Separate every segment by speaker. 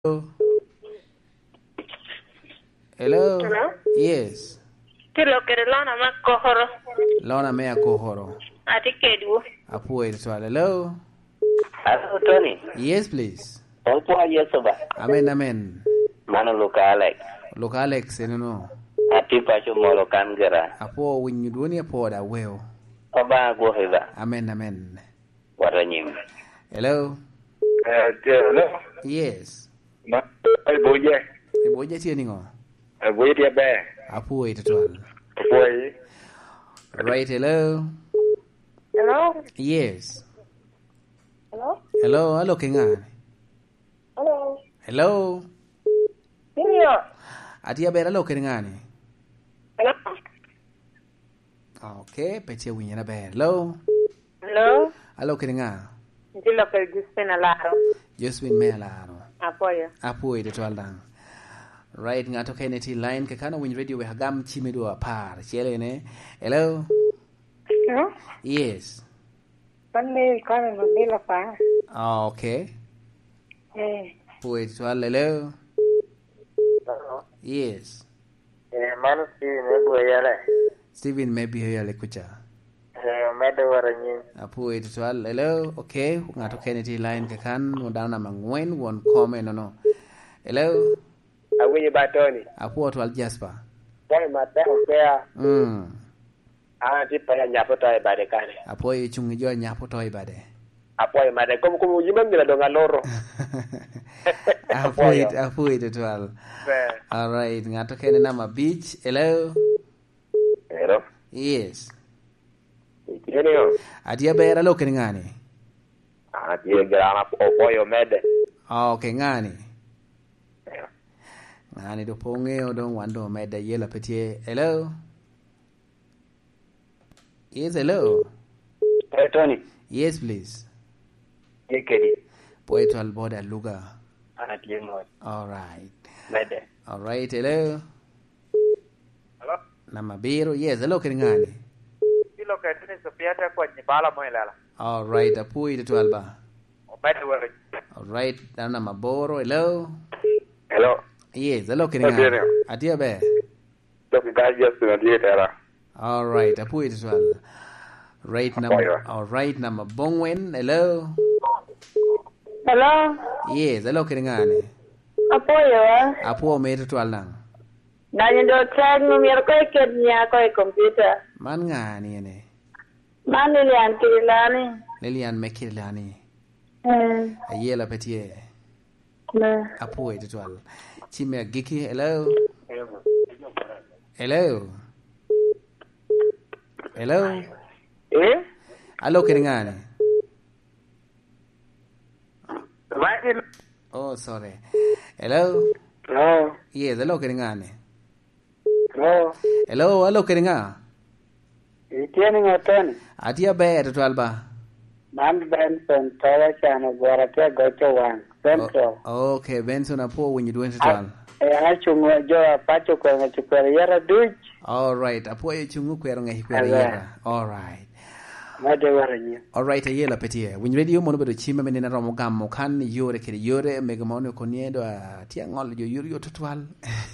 Speaker 1: Hello?
Speaker 2: Hello?
Speaker 1: Yes.
Speaker 2: Kilo kere lona ma kohoro.
Speaker 1: Lona mea kohoro.
Speaker 2: Ati kedu.
Speaker 1: Apu swal. Hello?
Speaker 3: Hello, Tony.
Speaker 1: Yes, please.
Speaker 3: Opo yesoba.
Speaker 1: Amen.
Speaker 3: Mano luka Alex.
Speaker 1: Luka Alex, no.
Speaker 3: Ati pacho molo kangera.
Speaker 1: Apo winyuduni apo da weo.
Speaker 3: Oba go heza.
Speaker 1: Amen.
Speaker 3: Waranyim.
Speaker 1: Hello?
Speaker 4: Hello.
Speaker 1: Yes.
Speaker 4: Ma boye.
Speaker 1: Boje tieni ngo.
Speaker 4: Boye dia be.
Speaker 1: Apu swal.
Speaker 4: Boye.
Speaker 1: Right, hello?
Speaker 2: Hello?
Speaker 1: Yes.
Speaker 2: Hello?
Speaker 1: Hello, kengani?
Speaker 2: Hello?
Speaker 1: Hello?
Speaker 2: Hello?
Speaker 1: Ati abera hello kengani?
Speaker 2: Hello?
Speaker 1: Okay, peche winyana ber. Hello?
Speaker 2: Hello?
Speaker 1: Hello kengani?
Speaker 2: Kilo kere Josephine Alaro.
Speaker 1: Josephine Melaro.
Speaker 2: Apoyo.
Speaker 1: Apu swal dang. Right, ngato keneti line kakana win radio we hagam chimido apar. Chele ne. Hello?
Speaker 2: Hello?
Speaker 1: Yes.
Speaker 2: Panne kare no dela pa.
Speaker 1: Okay.
Speaker 2: Eh.
Speaker 1: Swal. Hello?
Speaker 4: Hello.
Speaker 1: Yes.
Speaker 4: Mano si me boye.
Speaker 1: Steven maybe here le kucha.
Speaker 4: Mede waranyim.
Speaker 1: Apu swal. Hello? Okay. Ngato keneti line kakan wadana mangwen won comment no. Hello?
Speaker 4: Awi ba Tony.
Speaker 1: Apu twal Jasper.
Speaker 4: Boy mate okea. Ati pa nyapo to ba de kare.
Speaker 1: Apu chungi jo nyapo toy bade.
Speaker 4: Apoy mate como yima mira donga loro.
Speaker 1: Apu twal. All right, ngato kene nama beach. Hello?
Speaker 4: Hello.
Speaker 1: Yes.
Speaker 4: Tiene yo.
Speaker 1: Adia bera lo kene ngani?
Speaker 4: Ati grana opoyo mede.
Speaker 1: Okay, ngani. Ngani do ponge o don wando mede yela petie. Hello? Yes, hello.
Speaker 4: Hey Tony.
Speaker 1: Yes, please.
Speaker 4: Yekedi.
Speaker 1: Poeto alboda luga.
Speaker 4: Ati mo.
Speaker 1: All right.
Speaker 4: Mede.
Speaker 1: All right, hello.
Speaker 4: Hello.
Speaker 1: Nama biro. Yes, hello kene ngani?
Speaker 4: Kilo kere sopiata kwa nyibala moelala.
Speaker 1: All right, apu to alba.
Speaker 4: Mede waranyim.
Speaker 1: All right, dana maboro. Hello?
Speaker 4: Hello.
Speaker 1: Yes, hello kene ngani? Adia be.
Speaker 4: Doki gaji na dietera.
Speaker 1: All right, apu swal. Right number. All right, number bongwen. Hello.
Speaker 2: Hello?
Speaker 1: Yes, hello kene ngani?
Speaker 2: Apoyo.
Speaker 1: Apu meto twal nang.
Speaker 2: Nanyo do tag no mir ko kenya ko computer.
Speaker 1: Man ngani ene?
Speaker 2: Man Lilian Kirilani.
Speaker 1: Lilian Mekirlani. Ayela petie.
Speaker 2: Na.
Speaker 1: Apu twal. Chime giki. Hello. Hello. Hello. Hello kene ngani? Oh, sorry. Hello.
Speaker 4: No.
Speaker 1: Yes, hello kene ngani?
Speaker 4: No.
Speaker 1: Hello kene ngani?
Speaker 4: Itieni ngotoni.
Speaker 1: Atia be twal ba.
Speaker 4: Man Benson tawa chano gwara te gocho wang. Central.
Speaker 1: Okay, Benson apo when you doing twal.
Speaker 4: Achungo jo apacho kwa ngachukwara yara duch.
Speaker 1: All right, apo chungu kwero ngai kwero yara. All right.
Speaker 4: Made waranyim.
Speaker 1: All right, ayela petie. When radio mono bedo chima menena romo gamo kan yore kere yore mega mono koniedo atia ngol jo yuri otwal.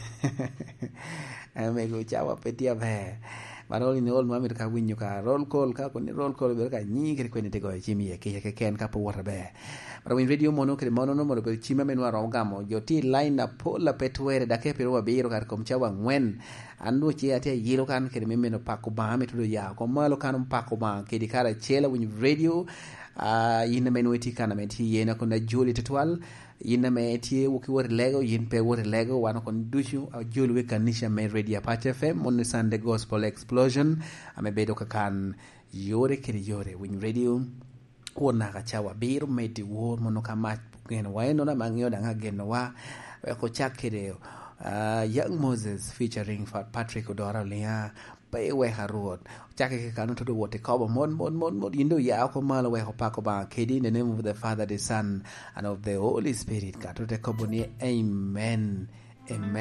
Speaker 1: Mego chawa petia be. Baroli ni ol mami ka winyo ka roll call ka koni roll call be ka nyi kere kweni tego chimi ye ke ken ka po wara be. But when radio mono kere mono no mono bedo chima menwa romo gamo jo ti line na pola petwere da ke pero wa biro kar kom chawa ngwen. Ando che atia yelo kan kere memeno pako ba metudo ya ko malo kan pako ba ke di kara chela when radio yina menweti kana meti yena kona joli tetwal yina meti wuki wor lego yin pe wor lego wana kon dushu joli we kanisha me radio Apache FM on Sunday Gospel Explosion ame bedo kan yore kere yore when radio wona ka chawa biro meti wor mono kama gen wa no na mangyo danga gen wa ko chakere Young Moses featuring Patrick Odora Lea Pay we road Jackie Kanu to the water cover mon yindo ya ko malo we hopako ba kedi in the name of the Father, the Son and of the Holy Spirit. Kato te koboni amen. Amen.